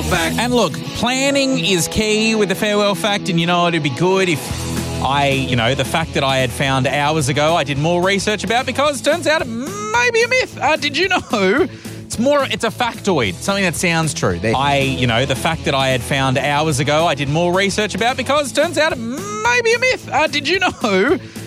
farewell fact. And look, planning is key with the farewell fact, and it'd be good if the fact that I had found hours ago I did more research about, because it turns out it may be a myth. Did you know? It's a factoid, something that sounds true. The fact that I had found hours ago I did more research about, because it turns out it may be a myth. Did you know